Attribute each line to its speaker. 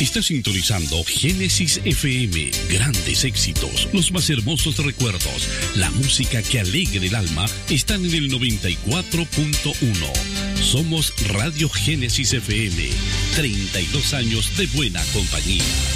Speaker 1: Está sintonizando Génesis FM. Grandes éxitos, los más hermosos recuerdos, la música que alegra el alma están en el 94.1. Somos Radio Génesis FM. 32 años de buena compañía.